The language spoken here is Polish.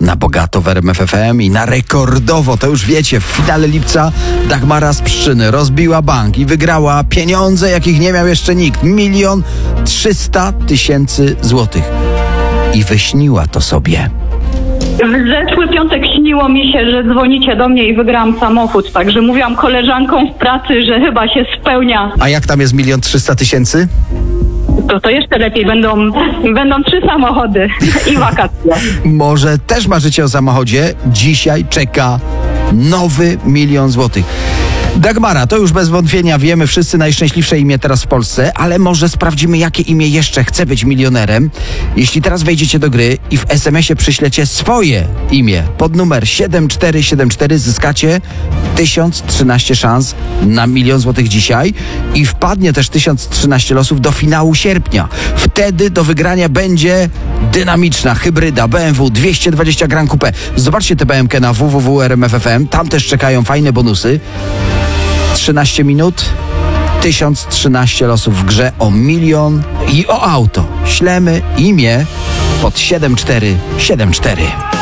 Na bogato w RMF FM i na rekordowo, to już wiecie, w finale lipca Dagmara z Pszczyny rozbiła bank i wygrała pieniądze, jakich nie miał jeszcze nikt. 1 300 000 złotych. I wyśniła to sobie. W zeszły piątek śniło mi się, że dzwonicie do mnie i wygrałam samochód, także mówiłam koleżankom w pracy, że chyba się spełnia. A jak tam jest 1 300 000? To jeszcze lepiej, będą 3 samochody i wakacje. Może też marzycie o samochodzie? Dzisiaj czeka nowy 1 000 000 złotych. Dagmara, to już bez wątpienia wiemy wszyscy najszczęśliwsze imię teraz w Polsce, ale może sprawdzimy, jakie imię jeszcze chce być milionerem. Jeśli teraz wejdziecie do gry i w SMS-ie przyślecie swoje imię pod numer 7474, zyskacie 1013 szans na 1 000 000 złotych dzisiaj i wpadnie też 1013 losów do finału sierpnia. Wtedy do wygrania będzie dynamiczna hybryda BMW 220 Gran Coupe. Zobaczcie tę BMK na www.rmf.fm, tam też czekają fajne bonusy. 13 minut, 1013 losów w grze o 1 000 000 i o auto. Ślemy imię pod 7474.